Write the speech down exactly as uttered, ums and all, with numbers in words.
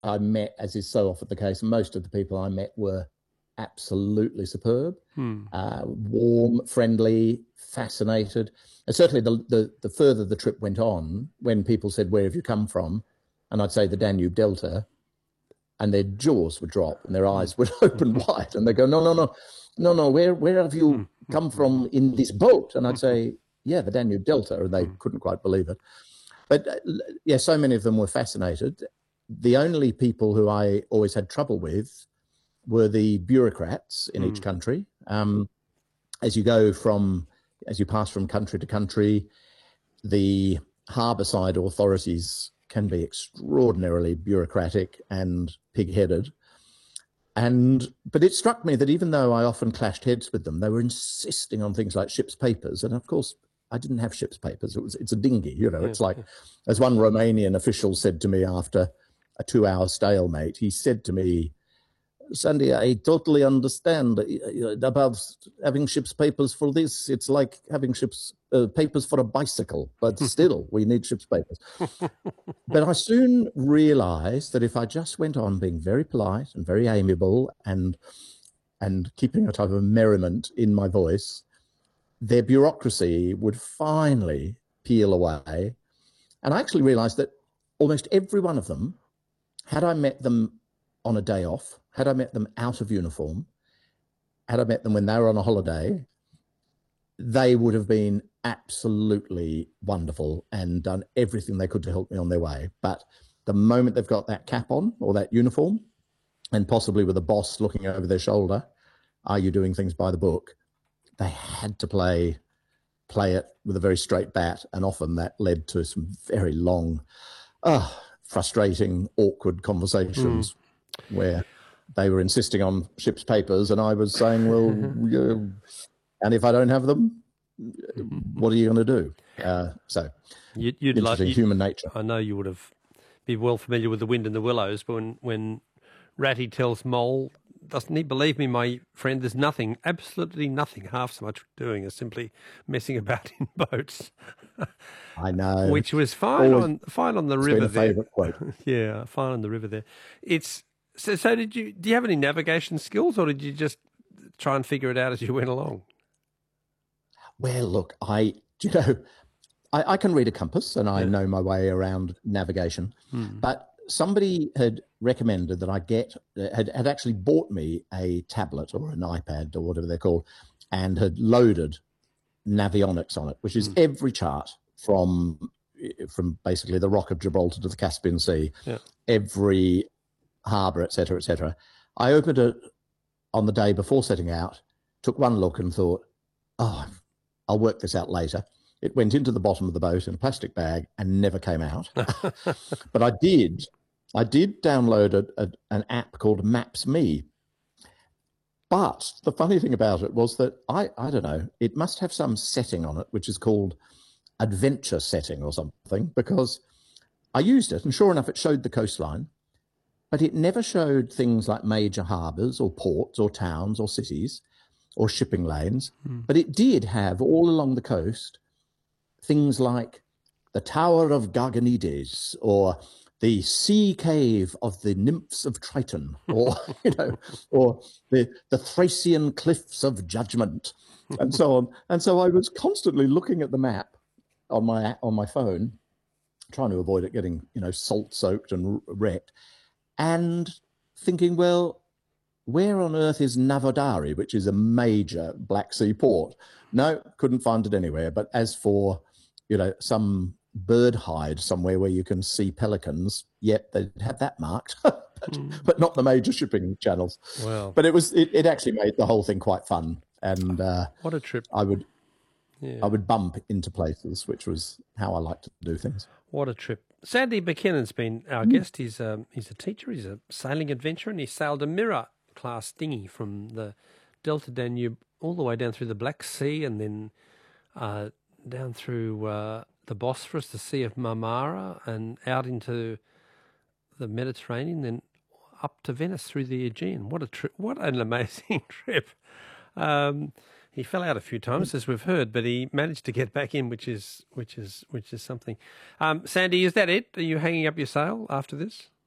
I met, as is so often the case, most of the people I met were absolutely superb, Hmm. uh, warm, friendly, fascinated. And certainly the, the, the further the trip went on, when people said, where have you come from? And I'd say the Danube Delta, and their jaws would drop and their eyes would open wide. And they go, no, no, no, no, no, where, where have you come from in this boat? And I'd say, yeah, the Danube Delta. And they couldn't quite believe it. But uh, yeah, so many of them were fascinated. The only people who I always had trouble with were the bureaucrats in each country. Um, as you go from, as you pass from country to country, the harbourside authorities can be extraordinarily bureaucratic and pig-headed. And but it struck me that even though I often clashed heads with them, they were insisting on things like ship's papers. And of course, I didn't have ship's papers. It was it's a dinghy, you know. It's like, as one Romanian official said to me after a two-hour stalemate, he said to me, Sandy, I totally understand about having ship's papers for this. It's like having ship's uh, papers for a bicycle, but still, we need ship's papers. But I soon realized that if I just went on being very polite and very amiable and and keeping a type of merriment in my voice, their bureaucracy would finally peel away. And I actually realized that almost every one of them, had I met them on a day off, had I met them out of uniform, had I met them when they were on a holiday, they would have been absolutely wonderful and done everything they could to help me on their way. But the moment they've got that cap on or that uniform, and possibly with a boss looking over their shoulder, are you doing things by the book? They had to play play it with a very straight bat, and often that led to some very long, uh, frustrating, awkward conversations mm. where they were insisting on ship's papers and I was saying, well, yeah, and if I don't have them, what are you going to do? Uh, so, you'd, you'd interesting, like, you'd, human nature. I know you would have be well familiar with The Wind in the Willows, but when, when Ratty tells Mole, doesn't he believe me, my friend, there's nothing, absolutely nothing, half so much doing as simply messing about in boats. I know. Which was fine Always on fine on the river been a there. Favourite quote. Yeah, fine on the river there. It's so, so did you, do you have any navigation skills, or did you just try and figure it out as you went along? Well, look, I, you know, I, I can read a compass and I yeah. know my way around navigation, hmm. but somebody had recommended that I get, had, had actually bought me a tablet or an iPad or whatever they're called, and had loaded Navionics on it, which is hmm. every chart from, from basically the Rock of Gibraltar to the Caspian Sea, yeah. every harbour, et cetera, et cetera. I opened it on the day before setting out, took one look and thought, oh, I'll work this out later. It went into the bottom of the boat in a plastic bag and never came out. But I did, I did download a, a, an app called Maps Me. But the funny thing about it was that I, I don't know, it must have some setting on it, which is called adventure setting or something, because I used it and sure enough, it showed the coastline, but it never showed things like major harbours or ports or towns or cities or shipping lanes. Hmm. But it did have all along the coast things like the Tower of Garganides or the Sea Cave of the Nymphs of Triton, or, you know, or the, the Thracian Cliffs of Judgment, and so on. And so I was constantly looking at the map on my on my phone, trying to avoid it getting, you know, salt-soaked and wrecked, and thinking, well, where on earth is Navodari, which is a major Black Sea port? No, couldn't find it anywhere. But as for, you know, some bird hide somewhere where you can see pelicans, yet they'd have that marked, but, mm. but not the major shipping channels. Wow. But it was it, it actually made the whole thing quite fun. And uh, what a trip. I would yeah. I would bump into places, which was how I like to do things. What a trip. Sandy McKinnon's been our mm. guest. He's um, he's a teacher, he's a sailing adventurer, and he sailed a Mirror class dinghy from the Delta Danube all the way down through the Black Sea and then uh, down through uh, the Bosphorus, the Sea of Marmara, and out into the Mediterranean, then up to Venice through the Aegean. What a trip! What an amazing trip! Um, he fell out a few times, as we've heard, but he managed to get back in, which is which is which is something. Um, Sandy, is that it? Are you hanging up your sail after this?